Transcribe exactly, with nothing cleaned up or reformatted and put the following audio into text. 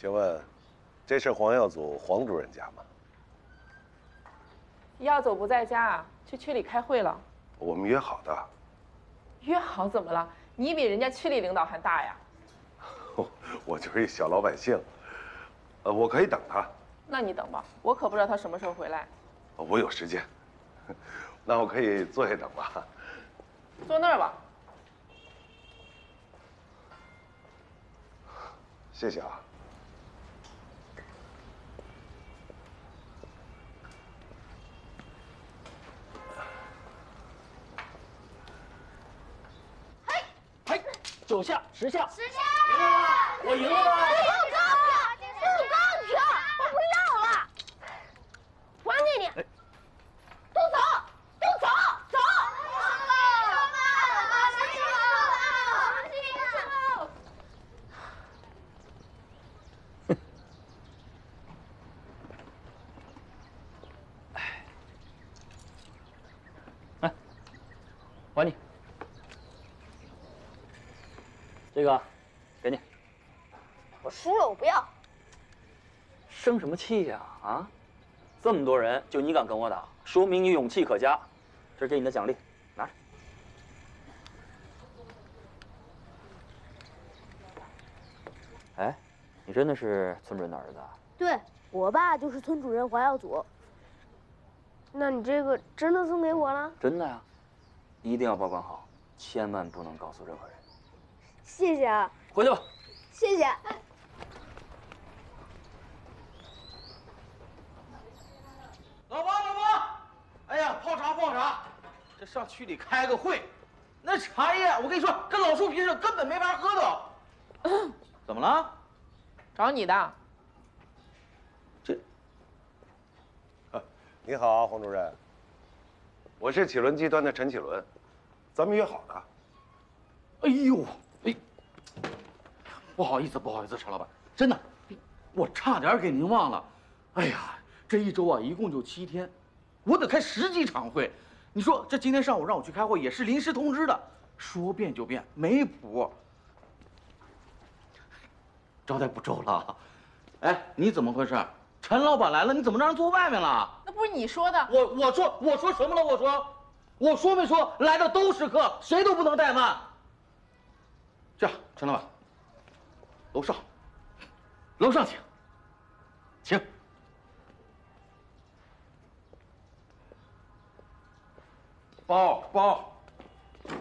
请问，这是黄耀祖黄主任家吗？ 耀祖不在家啊，去区里开会了。 我们约好的。 约好怎么了？你比人家区里领导还大呀！ 我就是一小老百姓，呃，我可以等他。 那你等吧，我可不知道他什么时候回来。 我有时间，那我可以坐下等吧。 坐那儿吧。 谢谢啊。 嘿，嘿，九下，十下， 十下， 我赢了吗？ 不公平，不公平，我不要了，还给你。都走，都走，走。 来，还你。这个，给你。 我输了，我不要。 生什么气呀？啊，这么多人，就你敢跟我打，说明你勇气可嘉。这是给你的奖励，拿着。哎，你真的是村主任的儿子啊？ 对，我爸就是村主任黄耀祖。那你这个真的送给我了？ 真的呀，一定要保管好，千万不能告诉任何人。 谢谢啊。 回去吧。 谢谢。 老八，老八，哎呀，泡茶泡茶，这上区里开个会，那茶叶我跟你说，跟老树皮似的，根本没法喝的。怎么了？ 找你的。 这， 你好，黄主任。我是启伦集团的陈启伦，咱们约好的。 哎呦，哎，不好意思，不好意思，陈老板，真的，我差点给您忘了。哎呀，这一周啊，一共就七天，我得开十几场会。你说这今天上午让我去开会，也是临时通知的，说变就变，没谱。招待不周了。哎，你怎么回事？陈老板来了，你怎么让人坐外面了？ 那不是你说的。 我我说我说什么了？我说，我说没说来的都是客，谁都不能怠慢。这样，陈老板，楼上，楼上请，请。包包。